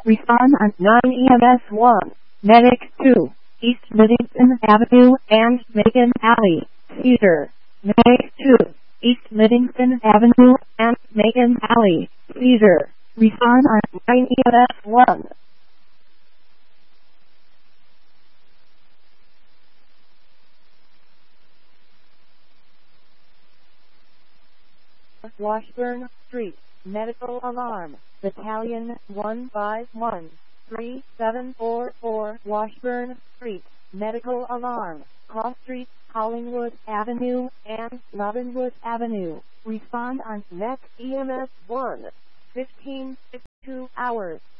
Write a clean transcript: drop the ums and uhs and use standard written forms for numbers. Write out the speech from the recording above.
Respond on 9 EMS 1. Medic 2. East Middington Avenue and Macon Alley. Seizure. Medic 2. East Middington Avenue and Macon Alley. Seizure. Respond on 9 EMS 1. Washburn Street. Medical alarm. Battalion 1513744 Washburn Street. Medical alarm. Cross Street, Collingwood Avenue, and Robinwood Avenue. Respond on next EMS 1. 15 hours.